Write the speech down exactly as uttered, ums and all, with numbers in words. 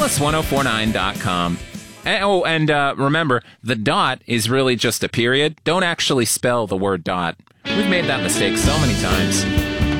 alice ten forty-nine dot com. And, oh, and uh, remember, the dot is really just a period. Don't actually spell the word dot. We've made that mistake so many times.